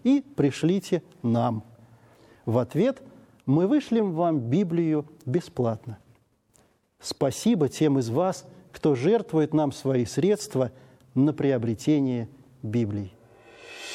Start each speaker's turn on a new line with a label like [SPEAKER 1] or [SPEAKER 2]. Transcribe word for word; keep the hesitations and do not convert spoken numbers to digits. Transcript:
[SPEAKER 1] и пришлите нам. В ответ мы вышлем вам Библию бесплатно. Спасибо тем из вас, кто жертвует нам свои средства на приобретение Библии.